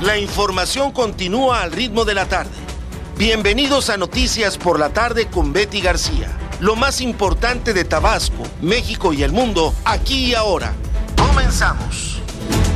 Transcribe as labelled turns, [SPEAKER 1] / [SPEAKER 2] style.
[SPEAKER 1] La información continúa al ritmo de la tarde. Bienvenidos a Noticias por la Tarde con Betty García. Lo más importante de Tabasco, México y el mundo, aquí y ahora. Comenzamos.